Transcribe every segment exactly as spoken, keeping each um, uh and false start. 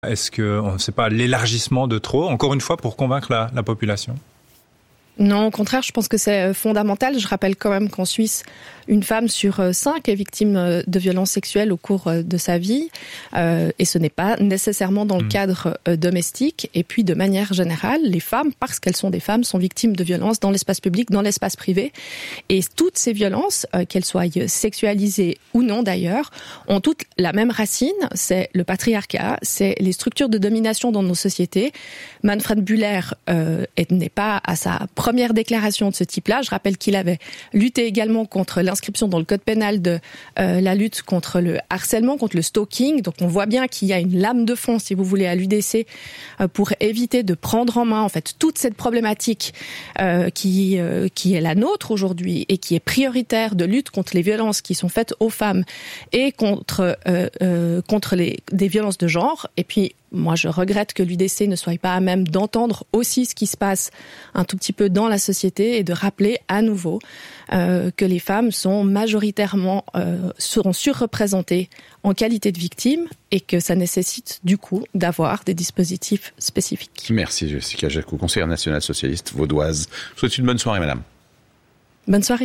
Est-ce que, on ne sait pas, l'élargissement de trop, encore une fois, pour convaincre la, la population ? Non, au contraire, je pense que c'est fondamental. Je rappelle quand même qu'en Suisse, une femme sur cinq est victime de violences sexuelles au cours de sa vie. Euh, et ce n'est pas nécessairement dans le cadre domestique. Et puis, de manière générale, les femmes, parce qu'elles sont des femmes, sont victimes de violences dans l'espace public, dans l'espace privé. Et toutes ces violences, euh, qu'elles soient sexualisées ou non d'ailleurs, ont toutes la même racine. C'est le patriarcat, c'est les structures de domination dans nos sociétés. Manfred Bühler euh, n'est pas à sa première déclaration de ce type-là. Je rappelle qu'il avait lutté également contre l'inscription dans le code pénal de euh, la lutte contre le harcèlement, contre le stalking. Donc on voit bien qu'il y a une lame de fond, si vous voulez, à l'U D C euh, pour éviter de prendre en main en fait toute cette problématique euh, qui euh, qui est la nôtre aujourd'hui et qui est prioritaire de lutte contre les violences qui sont faites aux femmes et contre euh, euh, contre les des violences de genre. Et puis moi, je regrette que l'U D C ne soit pas à même d'entendre aussi ce qui se passe un tout petit peu dans la société et de rappeler à nouveau euh, que les femmes sont majoritairement euh, seront surreprésentées en qualité de victimes et que ça nécessite du coup d'avoir des dispositifs spécifiques. Merci Jessica Jacou, conseillère nationale socialiste vaudoise. Je vous souhaite une bonne soirée, madame. Bonne soirée.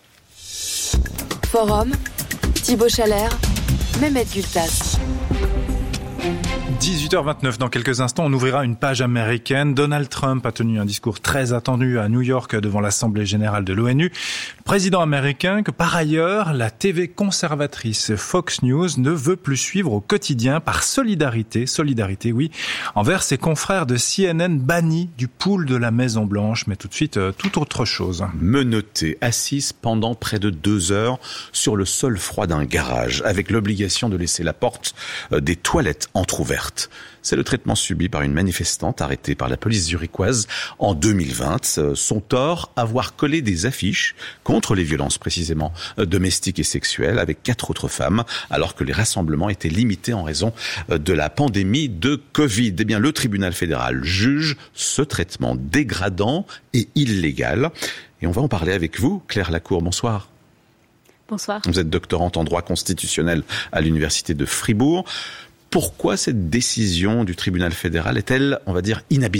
Forum, Thibaut Chalère, Mehmet Gültas. dix-huit heures vingt-neuf, dans quelques instants, on ouvrira une page américaine. Donald Trump a tenu un discours très attendu à New York devant l'Assemblée générale de l'ONU. Le président américain que, par ailleurs, la T V conservatrice Fox News ne veut plus suivre au quotidien par solidarité, solidarité, oui, envers ses confrères de C N N bannis du pool de la Maison-Blanche. Mais tout de suite, euh, tout autre chose. Menottée, assise pendant près de deux heures sur le sol froid d'un garage, avec l'obligation de laisser la porte euh, des toilettes entrouverte. C'est le traitement subi par une manifestante arrêtée par la police zurichoise en deux mille vingt. Son tort, avoir collé des affiches contre les violences précisément domestiques et sexuelles avec quatre autres femmes, alors que les rassemblements étaient limités en raison de la pandémie de Covid. Eh bien, le tribunal fédéral juge ce traitement dégradant et illégal. Et on va en parler avec vous, Claire Lacour. Bonsoir. Bonsoir. Vous êtes doctorante en droit constitutionnel à l'université de Fribourg. Pourquoi cette décision du tribunal fédéral est-elle, on va dire, inhabituelle ?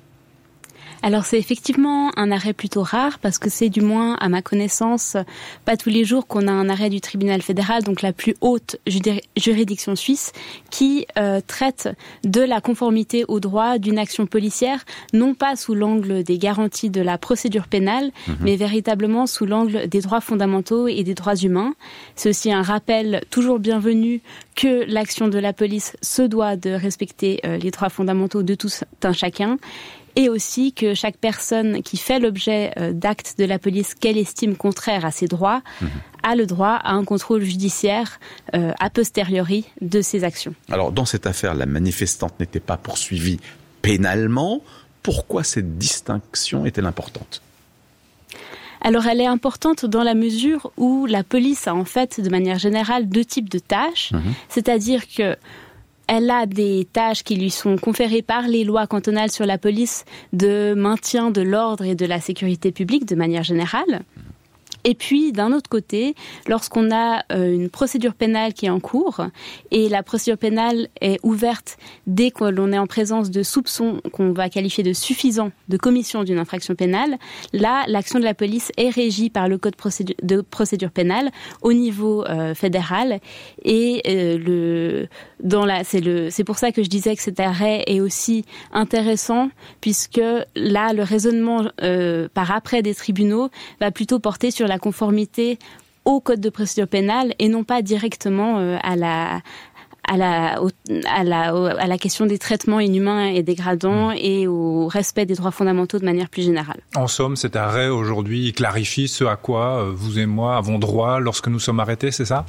Alors c'est effectivement un arrêt plutôt rare parce que c'est du moins à ma connaissance pas tous les jours qu'on a un arrêt du tribunal fédéral, donc la plus haute juridiction suisse, qui euh, traite de la conformité au droit d'une action policière, non pas sous l'angle des garanties de la procédure pénale, mmh. mais véritablement sous l'angle des droits fondamentaux et des droits humains. C'est aussi un rappel toujours bienvenu que l'action de la police se doit de respecter euh, les droits fondamentaux de tout un chacun. Et aussi que chaque personne qui fait l'objet d'actes de la police qu'elle estime contraires à ses droits mmh. a le droit à un contrôle judiciaire euh, a posteriori de ses actions. Alors, dans cette affaire, la manifestante n'était pas poursuivie pénalement. Pourquoi cette distinction est-elle importante ? Alors elle est importante dans la mesure où la police a en fait, de manière générale, deux types de tâches. Mmh. C'est-à-dire que elle a des tâches qui lui sont conférées par les lois cantonales sur la police de maintien de l'ordre et de la sécurité publique de manière générale. Et puis, d'un autre côté, lorsqu'on a euh, une procédure pénale qui est en cours, et la procédure pénale est ouverte dès que l'on est en présence de soupçons qu'on va qualifier de suffisants de commission d'une infraction pénale, là, l'action de la police est régie par le code procédure, de procédure pénale au niveau euh, fédéral. Et euh, le, dans la, c'est, le, c'est pour ça que je disais que cet arrêt est aussi intéressant, puisque là, le raisonnement euh, par après des tribunaux va plutôt porter sur la conformité au code de procédure pénale et non pas directement euh, à la à la à la à la question des traitements inhumains et dégradants mmh. et au respect des droits fondamentaux de manière plus générale. En somme, cet arrêt aujourd'hui clarifie ce à quoi vous et moi avons droit lorsque nous sommes arrêtés, c'est ça ?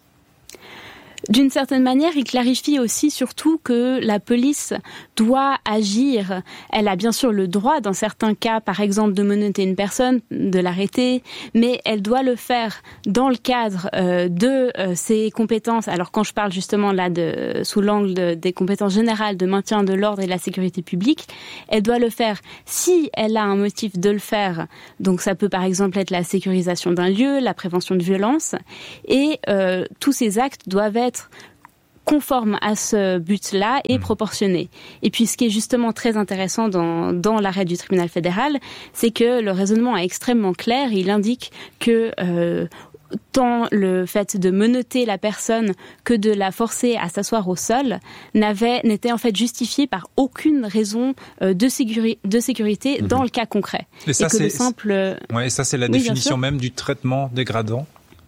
D'une certaine manière, il clarifie aussi surtout que la police doit agir. Elle a bien sûr le droit, dans certains cas, par exemple, de menotter une personne, de l'arrêter, mais elle doit le faire dans le cadre euh, de euh, ses compétences. Alors quand je parle justement là de sous l'angle de, des compétences générales de maintien de l'ordre et de la sécurité publique, elle doit le faire si elle a un motif de le faire. Donc ça peut par exemple être la sécurisation d'un lieu, la prévention de violence, et euh, tous ces actes doivent être conforme à ce but-là et mmh. proportionné. Et puis ce qui est justement très intéressant dans, dans l'arrêt du tribunal fédéral, c'est que le raisonnement est extrêmement clair. Il indique que euh, tant le fait de menotter la personne que de la forcer à s'asseoir au sol n'avait, n'était en fait justifié par aucune raison euh, de, sécuri- de sécurité mmh. dans le cas concret. Et ça, et que c'est, le simple... ouais, ça, c'est la oui, définition même du traitement dégradant.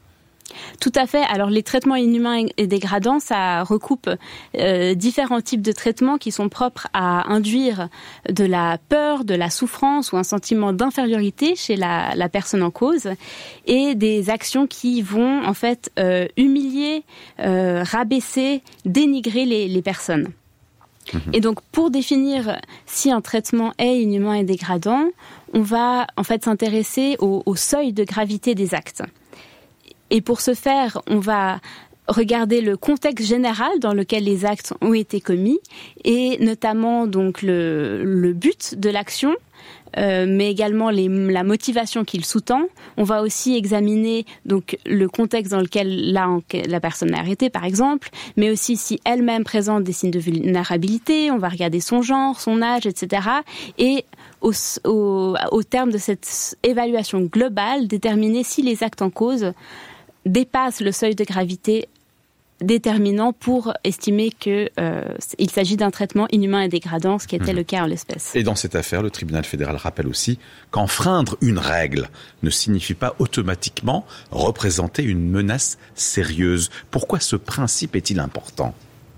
Tout à fait. Alors les traitements inhumains et dégradants, ça recoupe euh, différents types de traitements qui sont propres à induire de la peur, de la souffrance ou un sentiment d'infériorité chez la, la personne en cause, et des actions qui vont en fait euh, humilier, euh, rabaisser, dénigrer les, les personnes. Mmh. Et donc pour définir si un traitement est inhumain et dégradant, on va en fait s'intéresser au, au seuil de gravité des actes. Et pour ce faire, on va regarder le contexte général dans lequel les actes ont été commis, et notamment donc le, le but de l'action, euh, mais également les, la motivation qu'il sous-tend. On va aussi examiner donc le contexte dans lequel la, la personne est arrêtée, par exemple, mais aussi si elle-même présente des signes de vulnérabilité. On va regarder son genre, son âge, et cetera. Et au, au, au terme de cette évaluation globale, déterminer si les actes en cause dépasse le seuil de gravité déterminant pour estimer qu'il euh, s'agit d'un traitement inhumain et dégradant, ce qui était mmh. le cas en l'espèce. Et dans cette affaire, le tribunal fédéral rappelle aussi qu'enfreindre une règle ne signifie pas automatiquement représenter une menace sérieuse. Pourquoi ce principe est-il important ?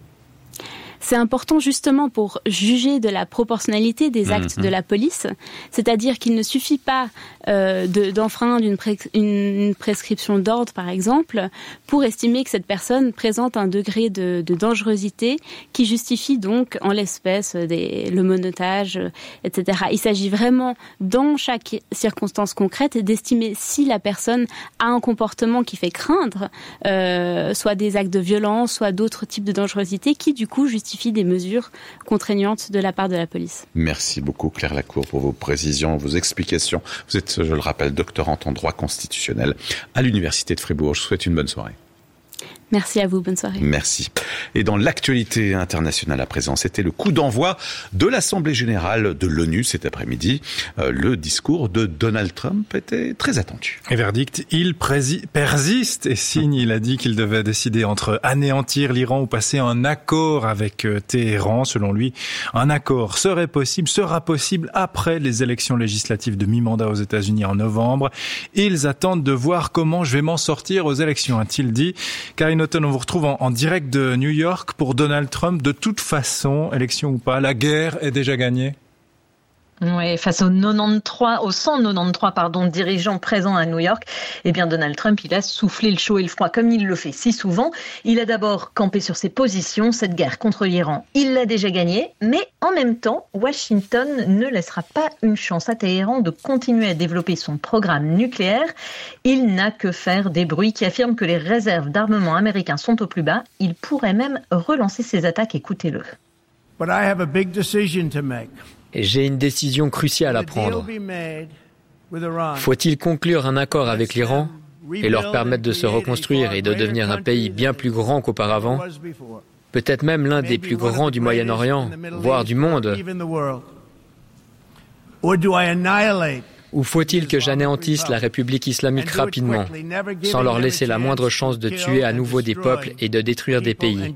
C'est important justement pour juger de la proportionnalité des actes mmh. de la police, c'est-à-dire qu'il ne suffit pas euh, de, d'enfreindre une, pré- une prescription d'ordre, par exemple, pour estimer que cette personne présente un degré de, de dangerosité qui justifie donc, en l'espèce, des, le menottage, et cetera. Il s'agit vraiment, dans chaque circonstance concrète, d'estimer si la personne a un comportement qui fait craindre, euh, soit des actes de violence, soit d'autres types de dangerosité, qui du coup justifient des mesures contraignantes de la part de la police. Merci beaucoup Claire Lacour pour vos précisions, vos explications. Vous êtes, je le rappelle, doctorante en droit constitutionnel à l'Université de Fribourg. Je vous souhaite une bonne soirée. Merci à vous, bonne soirée. Merci. Et dans l'actualité internationale à présent, c'était le coup d'envoi de l'Assemblée générale de l'ONU cet après-midi. Euh, le discours de Donald Trump était très attendu. Et verdict, il prési- persiste et signe. Il a dit qu'il devait décider entre anéantir l'Iran ou passer un accord avec Téhéran. Selon lui, un accord serait possible, sera possible après les élections législatives de mi-mandat aux États-Unis en novembre. Ils attendent de voir comment je vais m'en sortir aux élections, a-t-il dit. Karine Auton, on vous retrouve en, en direct de New York. Pour Donald Trump, de toute façon, élection ou pas, la guerre est déjà gagnée. Oui, face aux quatre-vingt-treize, aux cent quatre-vingt-treize pardon, dirigeants présents à New York, eh bien Donald Trump, il a soufflé le chaud et le froid comme il le fait si souvent. Il a d'abord campé sur ses positions. Cette guerre contre l'Iran, il l'a déjà gagnée, mais en même temps, Washington ne laissera pas une chance à Téhéran de continuer à développer son programme nucléaire. Il n'a que faire des bruits qui affirment que les réserves d'armement américains sont au plus bas. Il pourrait même relancer ses attaques. Écoutez-le. But I have a big decision to make. J'ai une décision cruciale à prendre. Faut-il conclure un accord avec l'Iran et leur permettre de se reconstruire et de devenir un pays bien plus grand qu'auparavant, peut-être même l'un des plus grands du Moyen-Orient, voire du monde? Ou faut-il que j'anéantisse la République islamique rapidement, sans leur laisser la moindre chance de tuer à nouveau des peuples et de détruire des pays?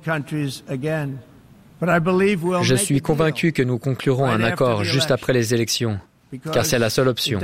Je suis convaincu que nous conclurons un accord juste après les élections, car c'est la seule option.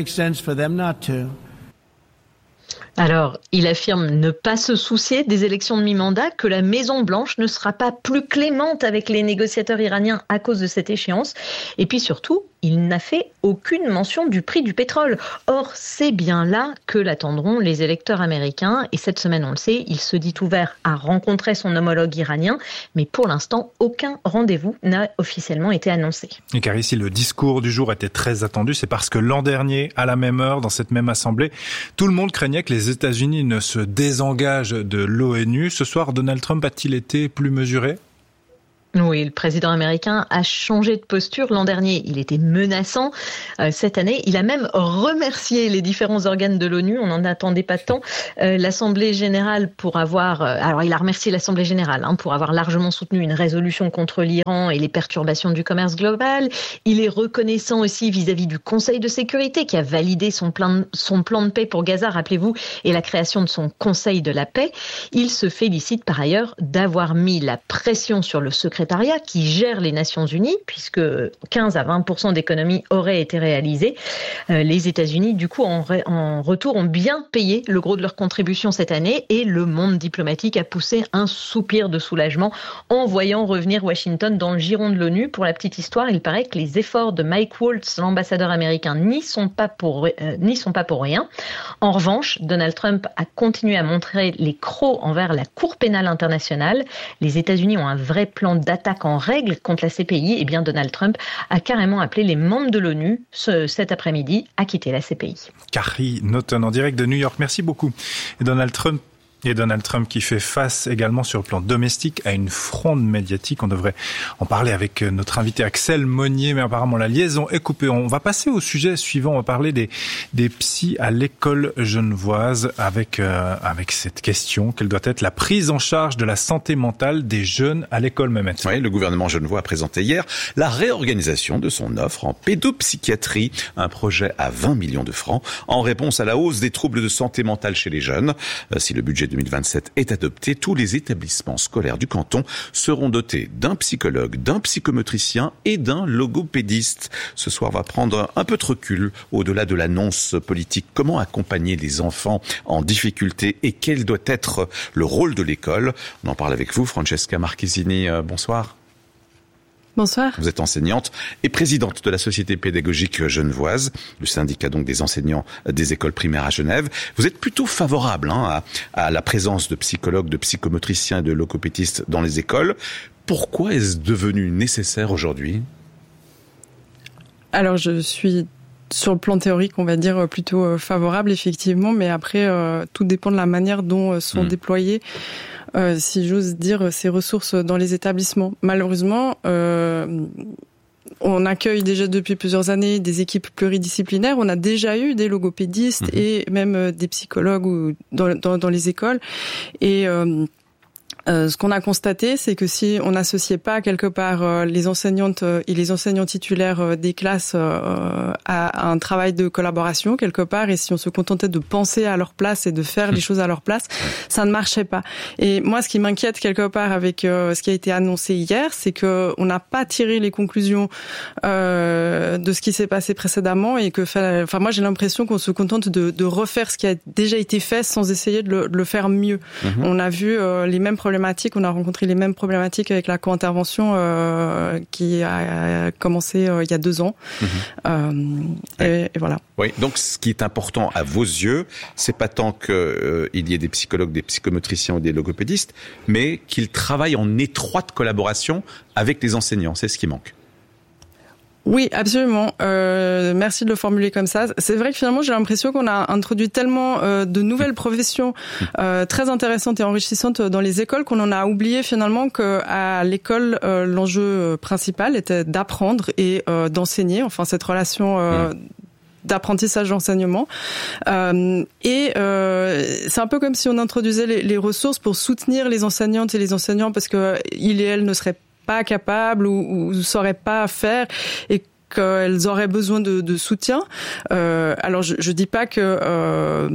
Alors, il affirme ne pas se soucier des élections de mi-mandat, que la Maison-Blanche ne sera pas plus clémente avec les négociateurs iraniens à cause de cette échéance. Et puis surtout, il n'a fait aucune mention du prix du pétrole. Or, c'est bien là que l'attendront les électeurs américains. Et cette semaine, on le sait, il se dit ouvert à rencontrer son homologue iranien. Mais pour l'instant, aucun rendez-vous n'a officiellement été annoncé. Et car ici, le discours du jour était très attendu. C'est parce que l'an dernier, à la même heure, dans cette même assemblée, tout le monde craignait que les États-Unis ne se désengagent de l'ONU. Ce soir, Donald Trump a-t-il été plus mesuré ? Oui, le président américain a changé de posture. L'an dernier, il était menaçant. Euh, cette année, il a même remercié les différents organes de l'ONU. On n'en attendait pas tant. Euh, L'Assemblée générale pour avoir... Euh, alors, il a remercié l'Assemblée générale hein, pour avoir largement soutenu une résolution contre l'Iran et les perturbations du commerce global. Il est reconnaissant aussi vis-à-vis du Conseil de sécurité qui a validé son plan, son plan de paix pour Gaza, rappelez-vous, et la création de son Conseil de la paix. Il se félicite par ailleurs d'avoir mis la pression sur le secrétaire qui gère les Nations Unies, puisque quinze à vingt pour cent d'économies auraient été réalisées. Euh, les États-Unis, du coup, en, ré- en retour, ont bien payé le gros de leur contribution cette année et le monde diplomatique a poussé un soupir de soulagement en voyant revenir Washington dans le giron de l'ONU. Pour la petite histoire, il paraît que les efforts de Mike Waltz, l'ambassadeur américain, n'y sont pas pour, euh, n'y sont pas pour rien. En revanche, Donald Trump a continué à montrer les crocs envers la Cour pénale internationale. Les États-Unis ont un vrai plan d'attaque attaque en règle contre la C P I, eh bien Donald Trump a carrément appelé les membres de l'ONU ce, cet après-midi à quitter la C P I. Carrie Naughton en direct de New York. Merci beaucoup. Et Donald Trump Et Donald Trump qui fait face également sur le plan domestique à une fronde médiatique. On devrait en parler avec notre invité Axel Monnier, mais apparemment la liaison est coupée. On va passer au sujet suivant. On va parler des, des psys à l'école genevoise avec, euh, avec cette question. Quelle doit être la prise en charge de la santé mentale des jeunes à l'école, Mehmet? Oui, le gouvernement genevois a présenté hier la réorganisation de son offre en pédopsychiatrie. Un projet à vingt millions de francs en réponse à la hausse des troubles de santé mentale chez les jeunes. Si le budget deux mille vingt-sept est adopté, tous les établissements scolaires du canton seront dotés d'un psychologue, d'un psychomotricien et d'un logopédiste. Ce soir, on va prendre un peu de recul au-delà de l'annonce politique. Comment accompagner les enfants en difficulté et quel doit être le rôle de l'école? On en parle avec vous, Francesca Marchesini. Bonsoir. Bonsoir. Vous êtes enseignante et présidente de la Société pédagogique genevoise, le syndicat donc des enseignants des écoles primaires à Genève. Vous êtes plutôt favorable hein, à, à la présence de psychologues, de psychomotriciens et de logopédistes dans les écoles. Pourquoi est-ce devenu nécessaire aujourd'hui? Alors je suis sur le plan théorique, on va dire plutôt favorable effectivement, mais après euh, tout dépend de la manière dont sont mmh. déployées. Euh, si j'ose dire, ces ressources dans les établissements. Malheureusement, euh, on accueille déjà depuis plusieurs années des équipes pluridisciplinaires. On a déjà eu des logopédistes mmh. et même des psychologues ou dans, dans, dans les écoles. Et euh, Euh, ce qu'on a constaté, c'est que si on n'associait pas quelque part euh, les enseignantes et les enseignants titulaires euh, des classes euh, à, à un travail de collaboration quelque part, et si on se contentait de penser à leur place et de faire les choses à leur place, ça ne marchait pas. Et moi, ce qui m'inquiète quelque part avec euh, ce qui a été annoncé hier, c'est que on n'a pas tiré les conclusions euh, de ce qui s'est passé précédemment et que, enfin, moi, j'ai l'impression qu'on se contente de, de refaire ce qui a déjà été fait sans essayer de le, de le faire mieux. Mmh. On a vu euh, les mêmes problèmes. On a rencontré les mêmes problématiques avec la co-intervention euh, qui a commencé euh, il y a deux ans. Mmh. Euh, et, et voilà. Oui, donc ce qui est important à vos yeux, c'est pas tant qu'il euh, y ait des psychologues, des psychomotriciens ou des logopédistes, mais qu'ils travaillent en étroite collaboration avec les enseignants. C'est ce qui manque. Oui, absolument. Euh, merci de le formuler comme ça. C'est vrai que finalement, j'ai l'impression qu'on a introduit tellement euh, de nouvelles professions euh, très intéressantes et enrichissantes dans les écoles qu'on en a oublié finalement qu'à l'école, euh, l'enjeu principal était d'apprendre et euh, d'enseigner. Enfin, cette relation euh, mmh. d'apprentissage d'enseignement. Euh, et euh, c'est un peu comme si on introduisait les, les ressources pour soutenir les enseignantes et les enseignants parce que ils et elles ne seraient pas capables ou, ou ne sauraient pas faire et qu'elles auraient besoin de, de soutien. Euh, alors je, je dis pas que euh,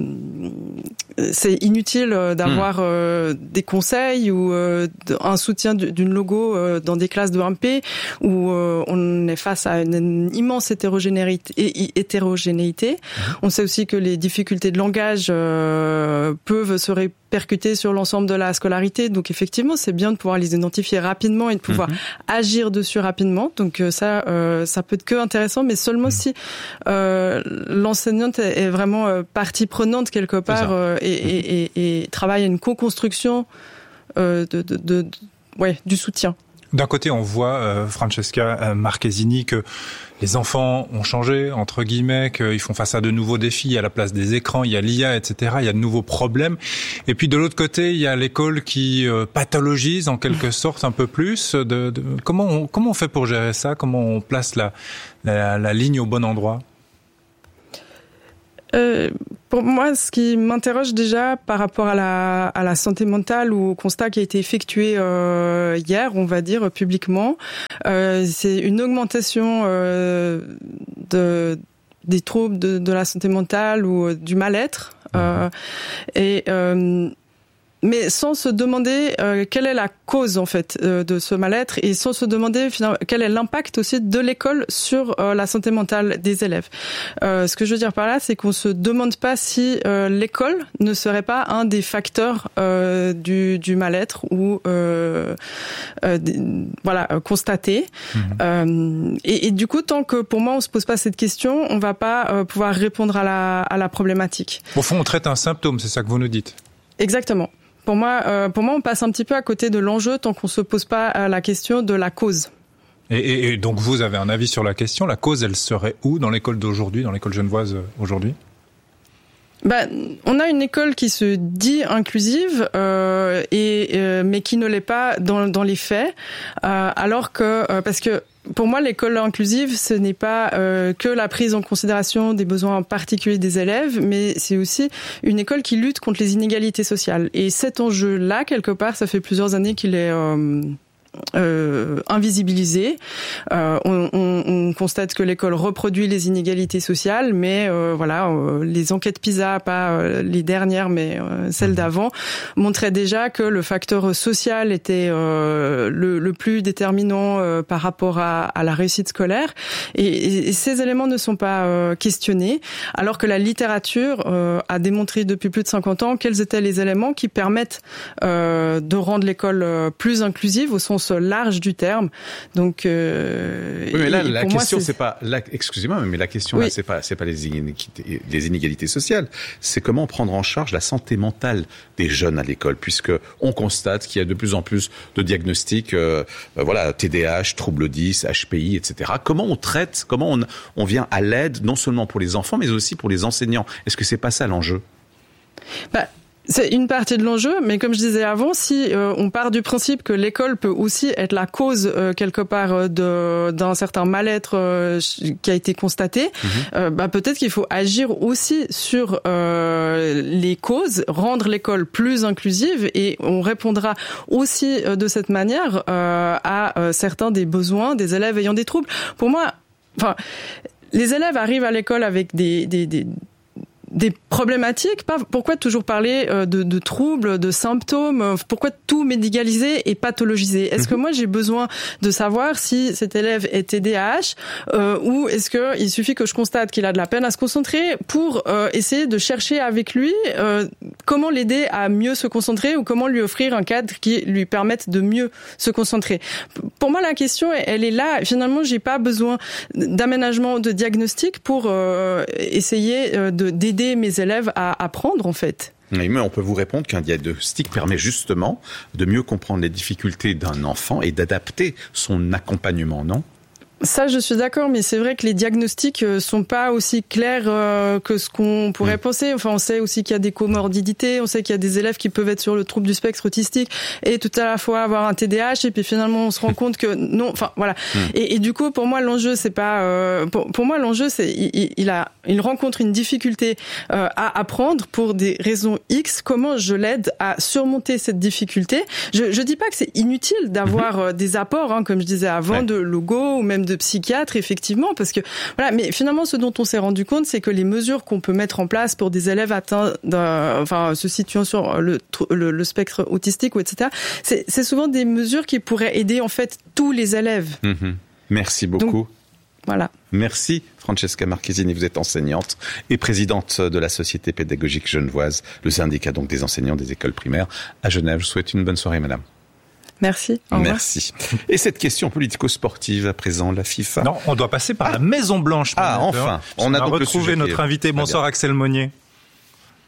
c'est inutile d'avoir mmh. euh, des conseils ou euh, un soutien d'une logo euh, dans des classes de un P où euh, on est face à une, une immense hétérogénéité. Et, hétérogénéité. Mmh. On sait aussi que les difficultés de langage euh, peuvent se répercuter sur l'ensemble de la scolarité. Donc effectivement, c'est bien de pouvoir les identifier rapidement et de pouvoir mmh. agir dessus rapidement. Donc ça, euh, ça peut être que intéressant, mais seulement mmh. si euh, l'enseignante est, est vraiment euh, partie prenante quelque part euh, et, mmh. et, et, et travaille à une co-construction euh, de, de, de, de, ouais, du soutien. D'un côté, on voit, euh, Francesca Marchesini, que les enfants ont changé, entre guillemets, qu'ils font face à de nouveaux défis, à la place des écrans, il y a l'I A, et cetera, il y a de nouveaux problèmes. Et puis de l'autre côté, il y a l'école qui euh, pathologise en quelque sorte un peu plus. De, de, comment, on, comment on fait pour gérer ça? Comment on place la, la, la ligne au bon endroit? Euh, pour moi, ce qui m'interroge déjà par rapport à la, à la santé mentale ou au constat qui a été effectué euh, hier, on va dire publiquement, euh, c'est une augmentation euh, de, des troubles de, de la santé mentale ou du mal-être. Euh, et euh, mais sans se demander euh, quelle est la cause en fait euh, de ce mal-être et sans se demander finalement quel est l'impact aussi de l'école sur euh, la santé mentale des élèves. Euh, ce que je veux dire par là, c'est qu'on se demande pas si euh, l'école ne serait pas un des facteurs euh, du, du mal-être ou euh, euh, voilà constaté. Mmh. Euh, et, et du coup, tant que pour moi on se pose pas cette question, on va pas euh, pouvoir répondre à la à la problématique. Au fond, on traite un symptôme, c'est ça que vous nous dites. Exactement. Pour moi, euh, pour moi, on passe un petit peu à côté de l'enjeu tant qu'on se pose pas euh, la question de la cause. Et, et, et donc, vous avez un avis sur la question. La cause, elle serait où dans l'école d'aujourd'hui, dans l'école genevoise aujourd'hui? Ben, on a une école qui se dit inclusive, euh, et euh, mais qui ne l'est pas dans, dans les faits, euh, alors que euh, parce que pour moi, l'école inclusive, ce n'est pas euh, que la prise en considération des besoins particuliers des élèves, mais c'est aussi une école qui lutte contre les inégalités sociales. Et cet enjeu-là, quelque part, ça fait plusieurs années qu'il est euh, euh, invisibilisé. Euh, on, on, on constate que l'école reproduit les inégalités sociales, mais euh, voilà, euh, les enquêtes PISA, pas euh, les dernières, mais euh, celles d'avant, montraient déjà que le facteur social était euh, le, le plus déterminant euh, par rapport à, à la réussite scolaire. Et, et ces éléments ne sont pas euh, questionnés, alors que la littérature euh, a démontré depuis plus de cinquante ans quels étaient les éléments qui permettent euh, de rendre l'école euh, plus inclusive au sens large du terme. Donc, euh, oui, mais là, la question, moi, c'est pas, la, excusez-moi, mais la question oui. là, c'est pas, c'est pas les inégalités, les inégalités sociales. C'est comment prendre en charge la santé mentale des jeunes à l'école, puisque on constate qu'il y a de plus en plus de diagnostics, euh, euh, voilà, T D A H, troubles dix, H P I, et cetera. Comment on traite, comment on, on vient à l'aide, non seulement pour les enfants, mais aussi pour les enseignants? Est-ce que c'est pas ça l'enjeu? Bah, c'est une partie de l'enjeu, mais comme je disais avant, si euh, on part du principe que l'école peut aussi être la cause euh, quelque part de, d'un certain mal-être euh, qui a été constaté, mmh. euh, bah, peut-être qu'il faut agir aussi sur euh, les causes, rendre l'école plus inclusive, et on répondra aussi euh, de cette manière euh, à euh, certains des besoins des élèves ayant des troubles. Pour moi, enfin, les élèves arrivent à l'école avec des, des, des des problématiques, pas, pourquoi toujours parler de, de troubles, de symptômes, pourquoi tout médicaliser et pathologiser? Est-ce que moi j'ai besoin de savoir si cet élève est T D A H euh, ou est-ce que il suffit que je constate qu'il a de la peine à se concentrer pour euh, essayer de chercher avec lui euh, comment l'aider à mieux se concentrer ou comment lui offrir un cadre qui lui permette de mieux se concentrer? Pour moi la question elle est là, finalement j'ai pas besoin d'aménagement de diagnostic pour euh, essayer de d'aider mes élèves à apprendre en fait. Oui, mais on peut vous répondre qu'un diagnostic permet justement de mieux comprendre les difficultés d'un enfant et d'adapter son accompagnement, non ? Ça, je suis d'accord, mais c'est vrai que les diagnostics sont pas aussi clairs que ce qu'on pourrait mmh. penser. Enfin, on sait aussi qu'il y a des comorbidités, on sait qu'il y a des élèves qui peuvent être sur le trouble du spectre autistique et tout à la fois avoir un T D A H, et puis finalement on se rend compte que non. Enfin, voilà. Mmh. Et, et du coup, pour moi, l'enjeu, c'est pas. Euh, pour, pour moi, l'enjeu, c'est il, il a, il rencontre une difficulté euh, à apprendre pour des raisons X. Comment je l'aide à surmonter cette difficulté? Je, je dis pas que c'est inutile d'avoir mmh. des apports, hein, comme je disais avant, ouais. de logo ou même de de psychiatre, effectivement, parce que voilà, mais finalement, ce dont on s'est rendu compte, c'est que les mesures qu'on peut mettre en place pour des élèves atteints d'un, enfin, se situant sur le, le, le spectre autistique ou et cetera, c'est, c'est souvent des mesures qui pourraient aider en fait tous les élèves. Mmh. Merci beaucoup. Donc, voilà. Merci Francesca Marchesini, vous êtes enseignante et présidente de la Société pédagogique genevoise, le syndicat donc des enseignants des écoles primaires à Genève. Je vous souhaite une bonne soirée, madame. Merci. Au revoir. Merci. Et cette question politico-sportive à présent, la FIFA. Non, on doit passer par ah. la Maison Blanche. Ah, enfin. On, on a donc retrouvé notre invité. Bonsoir Axel Monnier.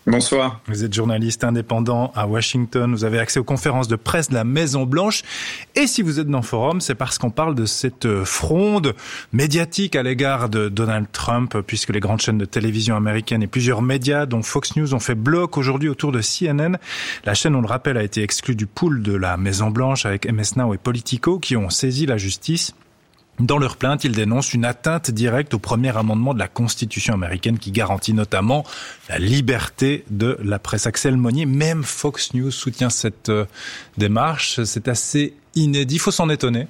Bonsoir. Vous êtes journaliste indépendant à Washington. Vous avez accès aux conférences de presse de la Maison-Blanche. Et si vous êtes dans Forum, c'est parce qu'on parle de cette fronde médiatique à l'égard de Donald Trump, puisque les grandes chaînes de télévision américaines et plusieurs médias, dont Fox News, ont fait bloc aujourd'hui autour de C N N. La chaîne, on le rappelle, a été exclue du pool de la Maison-Blanche avec M S Now et Politico qui ont saisi la justice. Dans leur plainte, ils dénoncent une atteinte directe au premier amendement de la Constitution américaine qui garantit notamment la liberté de la presse. Axel Monnier, même Fox News soutient cette euh, démarche. C'est assez inédit, il faut s'en étonner.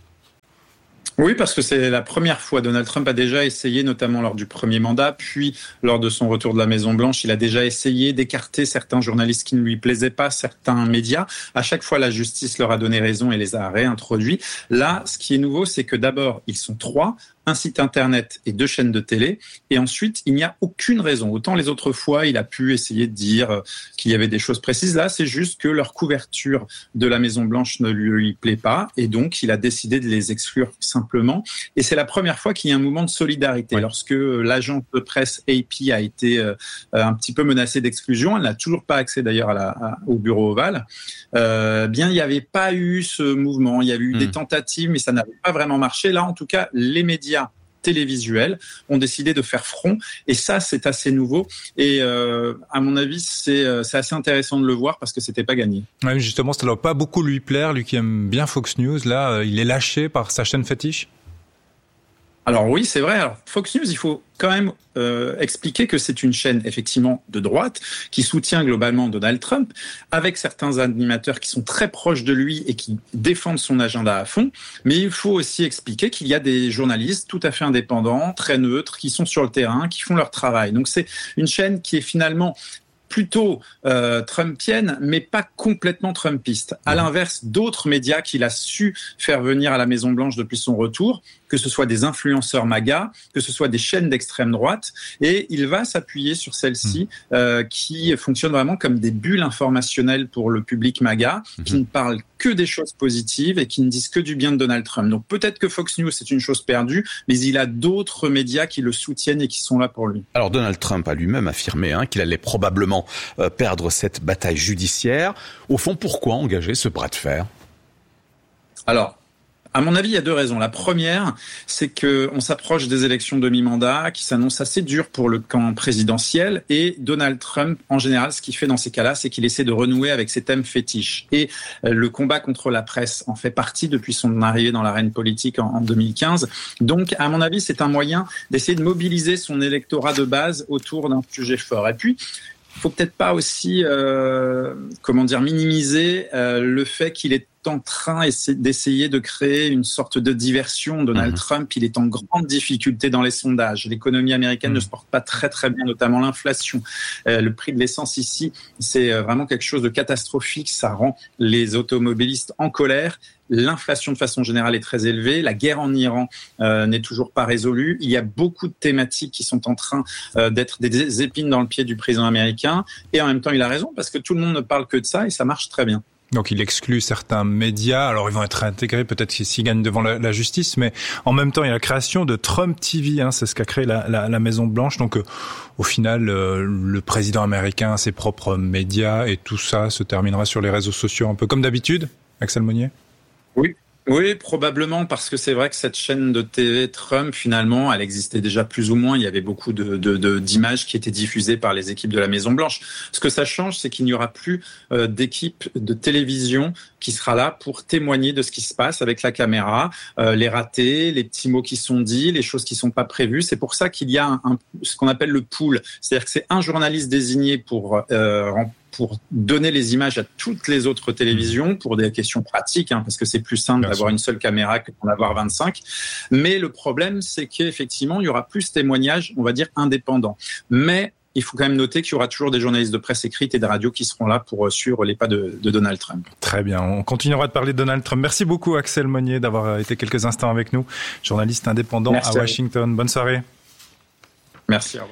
Oui, parce que c'est la première fois. Donald Trump a déjà essayé, notamment lors du premier mandat, puis lors de son retour de la Maison-Blanche, il a déjà essayé d'écarter certains journalistes qui ne lui plaisaient pas, certains médias. À chaque fois, la justice leur a donné raison et les a réintroduits. Là, ce qui est nouveau, c'est que d'abord, ils sont trois, un site internet et deux chaînes de télé. Et ensuite, il n'y a aucune raison. Autant les autres fois, il a pu essayer de dire qu'il y avait des choses précises. Là, c'est juste que leur couverture de la Maison-Blanche ne lui plaît pas. Et donc, il a décidé de les exclure simplement. Et c'est la première fois qu'il y a un mouvement de solidarité. Ouais. Lorsque l'agence de presse A P a été euh, un petit peu menacée d'exclusion, elle n'a toujours pas accès d'ailleurs à la, à, au bureau ovale, euh, bien, il n'y avait pas eu ce mouvement. Il y a eu mmh. des tentatives, mais ça n'avait pas vraiment marché. Là, en tout cas, les médias télévisuels ont décidé de faire front et ça c'est assez nouveau et euh, à mon avis c'est c'est assez intéressant de le voir parce que c'était pas gagné. Ouais, justement, ça ne doit pas beaucoup lui plaire, lui qui aime bien Fox News. Là, il est lâché par sa chaîne fétiche. Alors oui, c'est vrai. Alors Fox News, il faut quand même euh, expliquer que c'est une chaîne effectivement de droite qui soutient globalement Donald Trump, avec certains animateurs qui sont très proches de lui et qui défendent son agenda à fond. Mais il faut aussi expliquer qu'il y a des journalistes tout à fait indépendants, très neutres, qui sont sur le terrain, qui font leur travail. Donc c'est une chaîne qui est finalement plutôt euh, trumpienne, mais pas complètement trumpiste. À l'inverse d'autres médias qu'il a su faire venir à la Maison-Blanche depuis son retour, que ce soit des influenceurs MAGA, que ce soit des chaînes d'extrême droite, et il va s'appuyer sur celles-ci euh, qui fonctionnent vraiment comme des bulles informationnelles pour le public MAGA, qui ne parlent que des choses positives et qui ne disent que du bien de Donald Trump. Donc peut-être que Fox News c'est une chose perdue, mais il a d'autres médias qui le soutiennent et qui sont là pour lui. Alors Donald Trump a lui-même affirmé hein, qu'il allait probablement euh, perdre cette bataille judiciaire. Au fond, pourquoi engager ce bras de fer ? Alors, à mon avis, il y a deux raisons. La première, c'est que on s'approche des élections de mi-mandat qui s'annoncent assez dures pour le camp présidentiel et Donald Trump, en général, ce qu'il fait dans ces cas-là, c'est qu'il essaie de renouer avec ses thèmes fétiches. Et le combat contre la presse en fait partie depuis son arrivée dans l'arène politique en, en deux mille quinze. Donc, à mon avis, c'est un moyen d'essayer de mobiliser son électorat de base autour d'un sujet fort. Et puis, il faut peut-être pas aussi, euh, comment dire, minimiser euh, le fait qu'il est en train d'essayer de créer une sorte de diversion. Donald mmh. Trump, il est en grande difficulté dans les sondages. L'économie américaine mmh. ne se porte pas très très bien, notamment l'inflation. Euh, le prix de l'essence ici, c'est vraiment quelque chose de catastrophique. Ça rend les automobilistes en colère. L'inflation de façon générale est très élevée. La guerre en Iran euh, n'est toujours pas résolue. Il y a beaucoup de thématiques qui sont en train euh, d'être des épines dans le pied du président américain. Et en même temps, il a raison parce que tout le monde ne parle que de ça et ça marche très bien. Donc il exclut certains médias, alors ils vont être intégrés peut-être s'ils gagnent devant la, la justice, mais en même temps il y a la création de Trump T V, hein, c'est ce qu'a créé la, la, la Maison-Blanche, donc euh, au final euh, le président américain a ses propres médias et tout ça se terminera sur les réseaux sociaux un peu comme d'habitude, Axel Monnier ? Oui. Oui, probablement, parce que c'est vrai que cette chaîne de T V Trump, finalement, elle existait déjà plus ou moins. Il y avait beaucoup de, de, de, d'images qui étaient diffusées par les équipes de la Maison-Blanche. Ce que ça change, c'est qu'il n'y aura plus euh, d'équipe de télévision qui sera là pour témoigner de ce qui se passe avec la caméra, euh, les ratés, les petits mots qui sont dits, les choses qui sont pas prévues. C'est pour ça qu'il y a un, un, ce qu'on appelle le pool. C'est-à-dire que c'est un journaliste désigné pour euh, pour donner les images à toutes les autres télévisions pour des questions pratiques, hein, parce que c'est plus simple Bien d'avoir sûr. Une seule caméra que d'en avoir vingt-cinq. Mais le problème, c'est qu'effectivement, il y aura plus de témoignages, on va dire, indépendants. Mais il faut quand même noter qu'il y aura toujours des journalistes de presse écrite et de radio qui seront là pour suivre les pas de, de Donald Trump. Très bien, on continuera de parler de Donald Trump. Merci beaucoup Axel Monnier d'avoir été quelques instants avec nous, journaliste indépendant Merci à Washington. Bonne soirée. Merci, au revoir.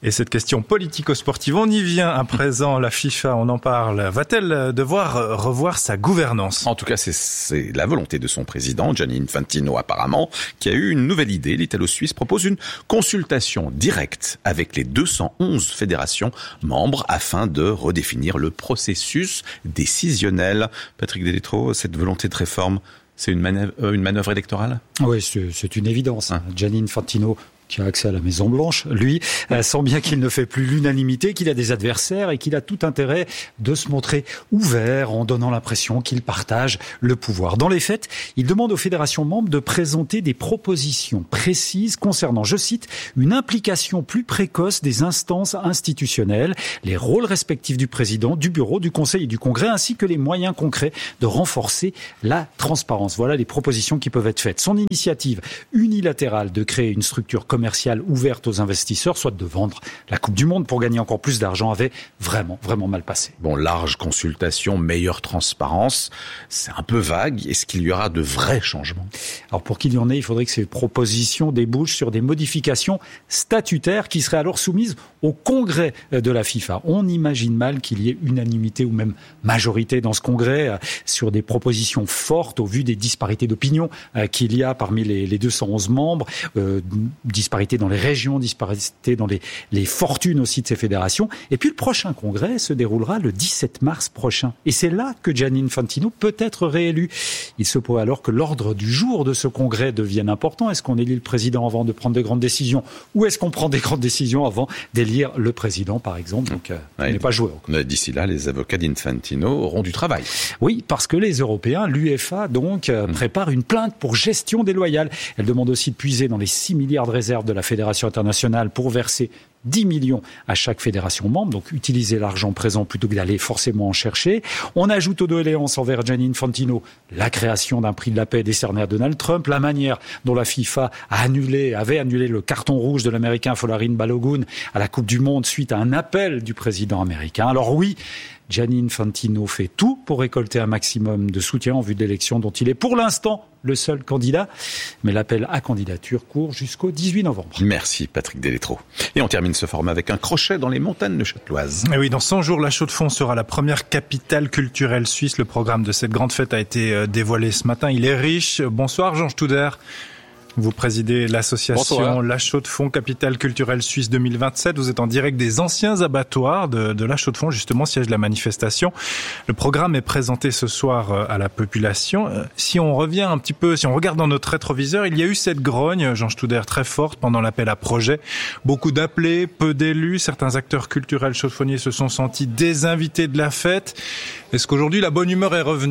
Et cette question politico-sportive, on y vient à présent. La FIFA, on en parle. Va-t-elle devoir revoir sa gouvernance ? En tout cas, c'est, c'est la volonté de son président, Gianni Infantino apparemment, qui a eu une nouvelle idée. L'Italo-Suisse propose une consultation directe avec les deux cent onze fédérations membres afin de redéfinir le processus décisionnel. Patrick Deletro, cette volonté de réforme, c'est une manœuvre, une manœuvre électorale ? Oui, c'est, c'est une évidence. Hein. Gianni Infantino, qui a accès à la Maison Blanche, lui, euh, sent bien qu'il ne fait plus l'unanimité, qu'il a des adversaires et qu'il a tout intérêt de se montrer ouvert en donnant l'impression qu'il partage le pouvoir. Dans les faits, il demande aux fédérations membres de présenter des propositions précises concernant, je cite, une implication plus précoce des instances institutionnelles, les rôles respectifs du président, du bureau, du conseil et du congrès, ainsi que les moyens concrets de renforcer la transparence. Voilà les propositions qui peuvent être faites. Son initiative unilatérale de créer une structure commerciale ouverte aux investisseurs, soit de vendre la Coupe du Monde pour gagner encore plus d'argent, avait vraiment, vraiment mal passé. Bon, large consultation, meilleure transparence, c'est un peu vague. Est-ce qu'il y aura de vrais changements ? Alors pour qu'il y en ait, il faudrait que ces propositions débouchent sur des modifications statutaires qui seraient alors soumises au congrès de la FIFA. On imagine mal qu'il y ait unanimité ou même majorité dans ce congrès sur des propositions fortes au vu des disparités d'opinion qu'il y a parmi les, les deux cent onze membres, euh, disparité dans les régions, disparité dans les, les fortunes aussi de ces fédérations. Et puis le prochain congrès se déroulera le dix-sept mars prochain. Et c'est là que Gianni Infantino peut être réélu. Il se pourrait alors que l'ordre du jour de ce congrès devienne important. Est-ce qu'on élit le président avant de prendre des grandes décisions, ou est-ce qu'on prend des grandes décisions avant d'élire le président, par exemple ? Donc, euh, ouais, on n'est pas joué. D'ici là, les avocats d'Infantino auront du travail. Oui, parce que les Européens, l'UEFA, donc, euh, mmh. prépare une plainte pour gestion déloyale. Elle demande aussi de puiser dans les six milliards de réserves de la Fédération internationale pour verser dix millions à chaque fédération membre, donc utiliser l'argent présent plutôt que d'aller forcément en chercher. On ajoute aux doléances envers Gianni Infantino la création d'un prix de la paix décerné à Donald Trump, la manière dont la FIFA a annulé, avait annulé le carton rouge de l'Américain Folarin Balogun à la Coupe du Monde suite à un appel du président américain. Alors oui, Gianni Infantino fait tout pour récolter un maximum de soutien en vue de l'élection dont il est pour l'instant le seul candidat. Mais l'appel à candidature court jusqu'au dix-huit novembre. Merci Patrick Deletro. Et on termine ce format avec un crochet dans les montagnes neuchâteloises. Et oui, dans cent jours, la Chaux-de-Fonds sera la première capitale culturelle suisse. Le programme de cette grande fête a été dévoilé ce matin. Il est riche. Bonsoir Jean Stouder. Vous présidez l'association Bonsoir. La Chaux-de-Fonds, capitale culturelle suisse deux mille vingt-sept. Vous êtes en direct des anciens abattoirs de, de la Chaux-de-Fonds, justement, siège de la manifestation. Le programme est présenté ce soir à la population. Si on revient un petit peu, si on regarde dans notre rétroviseur, il y a eu cette grogne, Jean Stouder, très forte pendant l'appel à projet. Beaucoup d'appelés, peu d'élus. Certains acteurs culturels chaux-de-fonniers se sont sentis désinvités de la fête. Est-ce qu'aujourd'hui, la bonne humeur est revenue ?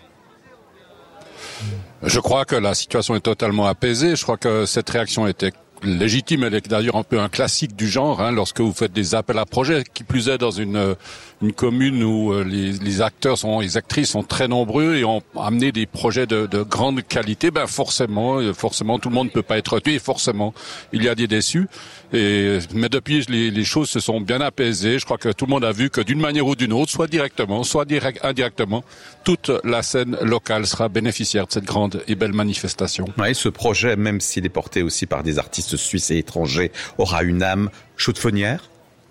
Je crois que la situation est totalement apaisée. Je crois que cette réaction était légitime. Elle est d'ailleurs un peu un classique du genre, hein, lorsque vous faites des appels à projets, qui plus est dans une une commune où les, les acteurs sont, les actrices sont très nombreux et ont amené des projets de, de grande qualité. Ben forcément, forcément, tout le monde ne peut pas être tué. Forcément, il y a des déçus. Et mais depuis, les, les choses se sont bien apaisées. Je crois que tout le monde a vu que d'une manière ou d'une autre, soit directement, soit direct, indirectement, toute la scène locale sera bénéficiaire de cette grande et belle manifestation. Ouais, ce projet, même s'il est porté aussi par des artistes suisses et étrangers, aura une âme chaux-de-fonnière.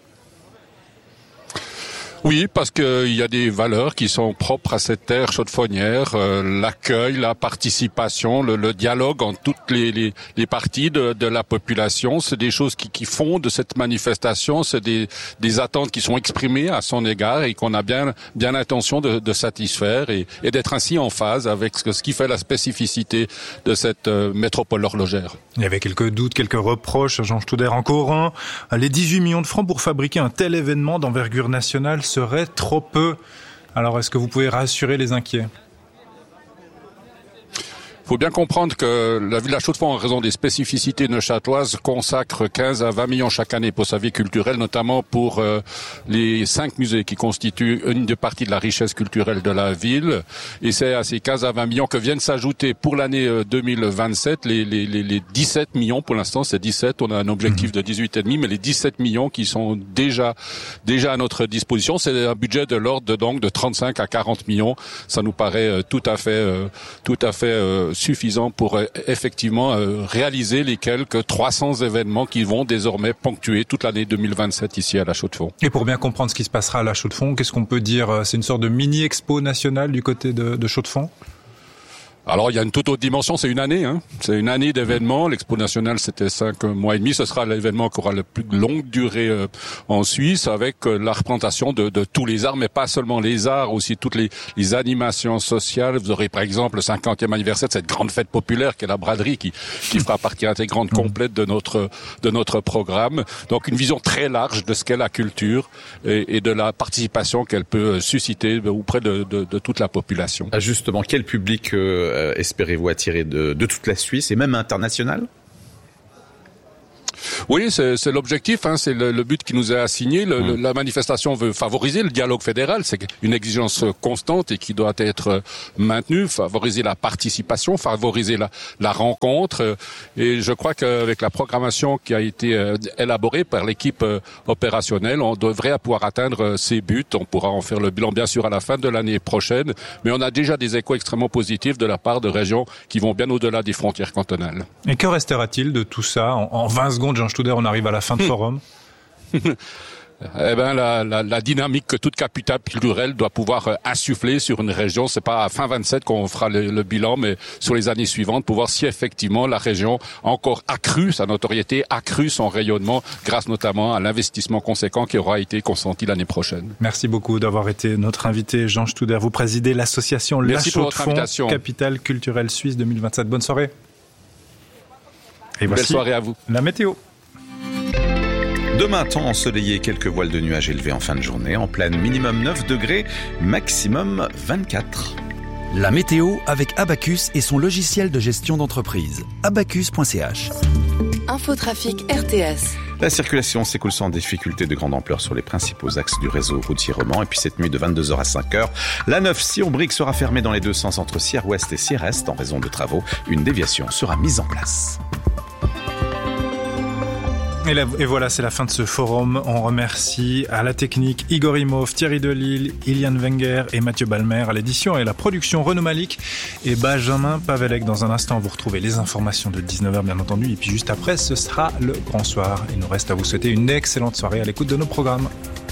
Oui, parce qu'il y a des valeurs qui sont propres à cette terre chaux-de-fonnière, euh, l'accueil, la participation, le, le dialogue entre toutes les, les, les parties de, de la population. C'est des choses qui, qui font de cette manifestation, c'est des, des attentes qui sont exprimées à son égard et qu'on a bien, bien l'intention de, de satisfaire et, et d'être ainsi en phase avec ce, ce qui fait la spécificité de cette euh, métropole horlogère. Il y avait quelques doutes, quelques reproches, Jean Stouder, encore un. Les dix-huit millions de francs pour fabriquer un tel événement d'envergure nationale serait trop peu. Alors, est-ce que vous pouvez rassurer les inquiets ? Il faut bien comprendre que la ville de la Chaux-de-Fonds, en raison des spécificités neuchâteloises, consacre quinze à vingt millions chaque année pour sa vie culturelle, notamment pour euh, les cinq musées qui constituent une des parties de la richesse culturelle de la ville. Et c'est à ces quinze à vingt millions que viennent s'ajouter pour l'année deux mille vingt-sept les, les, les, les dix-sept millions. Pour l'instant, c'est dix-sept. On a un objectif de dix-huit virgule cinq, mais les dix-sept millions qui sont déjà déjà à notre disposition, c'est un budget de l'ordre de donc de trente-cinq à quarante millions. Ça nous paraît euh, tout à fait euh, tout à fait euh, suffisant pour euh, effectivement euh, réaliser les quelques trois cents événements qui vont désormais ponctuer toute l'année deux mille vingt-sept ici à La Chaux-de-Fonds. Et pour bien comprendre ce qui se passera à La Chaux-de-Fonds, qu'est-ce qu'on peut dire? C'est une sorte de mini-expo nationale du côté de, de Chaux-de-Fonds? Alors, il y a une toute autre dimension, c'est une année. Hein. C'est une année d'événements. L'Expo nationale, c'était cinq mois et demi. Ce sera l'événement qui aura la plus longue durée euh, en Suisse, avec euh, la représentation de, de tous les arts, mais pas seulement les arts, aussi toutes les, les animations sociales. Vous aurez, par exemple, le cinquantième anniversaire de cette grande fête populaire qu'est la braderie, qui, qui fera partie intégrante complète de notre de notre programme. Donc, une vision très large de ce qu'est la culture et, et de la participation qu'elle peut susciter auprès de, de, de toute la population. Ah, justement, quel public euh, espérez-vous attirer de, de toute la Suisse et même internationale? Oui, c'est, c'est l'objectif, hein, c'est le, le but qui nous est assigné. Le, mmh. le, la manifestation veut favoriser le dialogue fédéral, c'est une exigence constante et qui doit être maintenue, favoriser la participation, favoriser la, la rencontre. Et je crois qu'avec la programmation qui a été euh, élaborée par l'équipe euh, opérationnelle, on devrait pouvoir atteindre ces buts. On pourra en faire le bilan, bien sûr, à la fin de l'année prochaine. Mais on a déjà des échos extrêmement positifs de la part de régions qui vont bien au-delà des frontières cantonales. Et que restera-t-il de tout ça en, en vingt secondes, Jean Studer, on arrive à la fin de forum. Eh ben, la, la, la dynamique que toute capitale culturelle doit pouvoir euh, insuffler sur une région, c'est pas à fin vingt-sept qu'on fera le, le bilan, mais sur les années suivantes, pour voir si effectivement la région a encore accru sa notoriété, accru son rayonnement, grâce notamment à l'investissement conséquent qui aura été consenti l'année prochaine. Merci beaucoup d'avoir été notre invité, Jean Studer. Vous présidez l'association La Chaux-de-Fonds, capitale culturelle suisse deux mille vingt-sept. Bonne soirée. Et voici Belle soirée à vous. La météo. Demain, temps ensoleillé, quelques voiles de nuages élevés en fin de journée. En pleine, minimum neuf degrés, maximum vingt-quatre. La météo avec Abacus et son logiciel de gestion d'entreprise. abacus point c h. Infotrafic R T S. La circulation s'écoule sans difficulté de grande ampleur sur les principaux axes du réseau routier roman. Et puis cette nuit de vingt-deux heures à cinq heures, la neuf Sion-Brique sera fermée dans les deux sens entre Sierre-Ouest et Sierre-Est en raison de travaux. Une déviation sera mise en place. Et, la, et voilà, c'est la fin de ce forum. On remercie à la technique Igor Imov, Thierry Delille, Iliane Wenger et Mathieu Balmer. À l'édition et la production, Renaud Malik et Benjamin Pavelec. Dans un instant, vous retrouvez les informations de dix-neuf heures, bien entendu. Et puis juste après, ce sera le grand soir. Il nous reste à vous souhaiter une excellente soirée à l'écoute de nos programmes.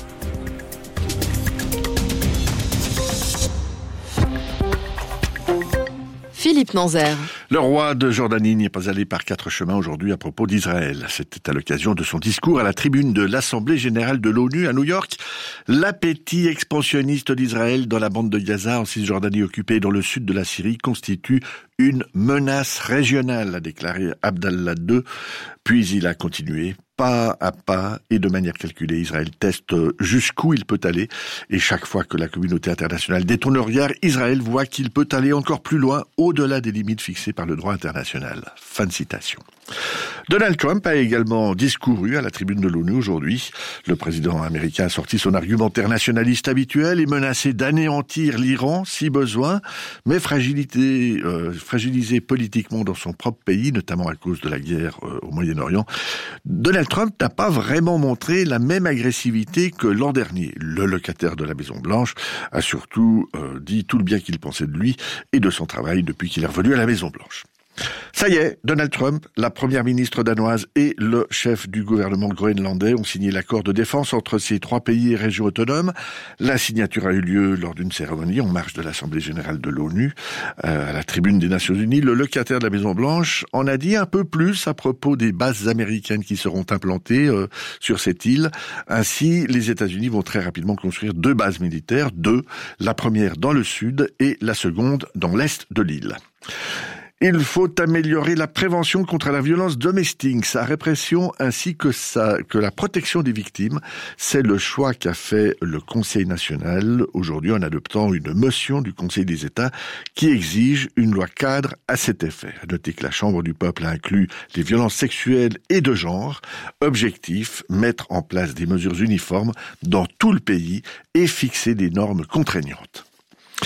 Philippe Nanzer. Le roi de Jordanie n'y est pas allé par quatre chemins aujourd'hui à propos d'Israël. C'était à l'occasion de son discours à la tribune de l'Assemblée générale de l'ONU à New York. L'appétit expansionniste d'Israël dans la bande de Gaza, en Cisjordanie occupée, dans le sud de la Syrie, constitue une menace régionale, a déclaré Abdallah deux. Puis il a continué. Pas à pas et de manière calculée, Israël teste jusqu'où il peut aller. Et chaque fois que la communauté internationale détourne le regard, Israël voit qu'il peut aller encore plus loin, au-delà des limites fixées par le droit international. Fin de citation. Donald Trump a également discouru à la tribune de l'ONU aujourd'hui. Le président américain a sorti son argumentaire nationaliste habituel et menacé d'anéantir l'Iran si besoin, mais fragilité, euh, fragilisé politiquement dans son propre pays, notamment à cause de la guerre euh, au Moyen-Orient. Donald Trump n'a pas vraiment montré la même agressivité que l'an dernier. Le locataire de la Maison-Blanche a surtout euh, dit tout le bien qu'il pensait de lui et de son travail depuis qu'il est revenu à la Maison-Blanche. Ça y est, Donald Trump, la première ministre danoise et le chef du gouvernement groenlandais ont signé l'accord de défense entre ces trois pays et régions autonomes. La signature a eu lieu lors d'une cérémonie en marge de l'Assemblée générale de l'ONU. Euh, à la tribune des Nations Unies, le locataire de la Maison-Blanche en a dit un peu plus à propos des bases américaines qui seront implantées euh, sur cette île. Ainsi, les États-Unis vont très rapidement construire deux bases militaires, deux, la première dans le sud et la seconde dans l'est de l'île. Il faut améliorer la prévention contre la violence domestique, sa répression ainsi que, sa, que la protection des victimes. C'est le choix qu'a fait le Conseil national aujourd'hui en adoptant une motion du Conseil des États qui exige une loi cadre à cet effet. À noter que la Chambre du peuple a inclus les violences sexuelles et de genre. Objectif, mettre en place des mesures uniformes dans tout le pays et fixer des normes contraignantes.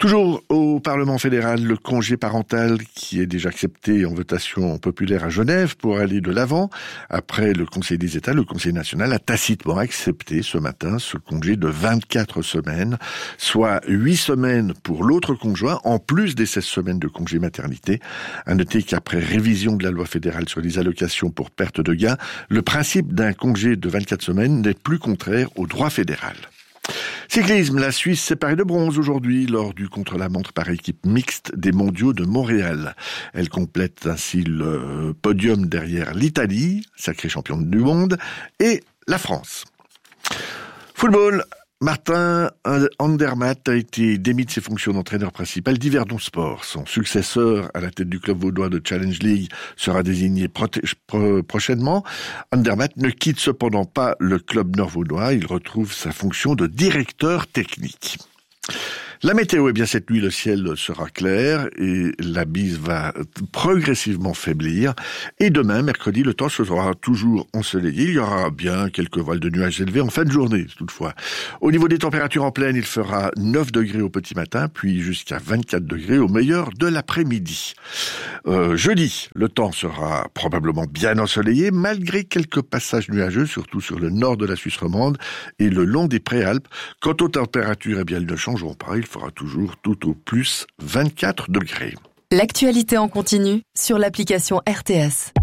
Toujours au Parlement fédéral, le congé parental qui est déjà accepté en votation populaire à Genève pour aller de l'avant. Après le Conseil des États, le Conseil national a tacitement accepté ce matin ce congé de vingt-quatre semaines, soit huit semaines pour l'autre conjoint, en plus des seize semaines de congé maternité. À noter qu'après révision de la loi fédérale sur les allocations pour perte de gain, le principe d'un congé de vingt-quatre semaines n'est plus contraire au droit fédéral. Cyclisme, la Suisse s'est parée de bronze aujourd'hui lors du contre-la-montre par équipe mixte des mondiaux de Montréal. Elle complète ainsi le podium derrière l'Italie, sacrée championne du monde, et la France. Football. Martin Andermatt a été démis de ses fonctions d'entraîneur principal d'Yverdon Sport. Son successeur à la tête du club vaudois de Challenge League sera désigné pro- prochainement. Andermatt ne quitte cependant pas le club nord-vaudois. Il retrouve sa fonction de directeur technique. La météo, eh bien, cette nuit, le ciel sera clair et la bise va progressivement faiblir. Et demain, mercredi, le temps sera toujours ensoleillé. Il y aura bien quelques voiles de nuages élevés en fin de journée, toutefois. Au niveau des températures en pleine, il fera neuf degrés au petit matin, puis jusqu'à vingt-quatre degrés au meilleur de l'après-midi. Euh, jeudi, le temps sera probablement bien ensoleillé, malgré quelques passages nuageux, surtout sur le nord de la Suisse romande et le long des Préalpes. Quant aux températures, eh bien, elles ne changeront pas. Il fera toujours tout au plus vingt-quatre degrés. L'actualité en continu sur l'application R T S.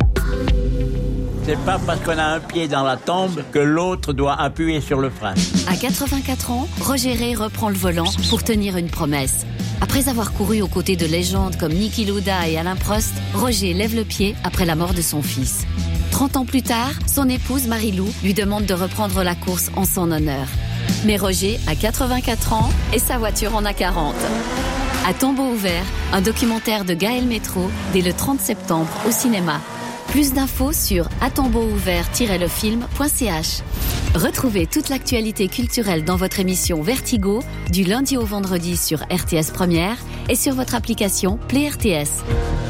C'est pas parce qu'on a un pied dans la tombe que l'autre doit appuyer sur le frein. À quatre-vingt-quatre ans, Roger Ray reprend le volant pour tenir une promesse. Après avoir couru aux côtés de légendes comme Niki Lauda et Alain Prost, Roger lève le pied après la mort de son fils. trente ans plus tard, son épouse Marie-Lou lui demande de reprendre la course en son honneur. Mais Roger a quatre-vingt-quatre ans et sa voiture en a quarante. À tombeau ouvert, un documentaire de Gaël Métro dès le trente septembre au cinéma. Plus d'infos sur à tombeau ouvert tiret le film point c h. Retrouvez toute l'actualité culturelle dans votre émission Vertigo du lundi au vendredi sur R T S Première et sur votre application Play R T S.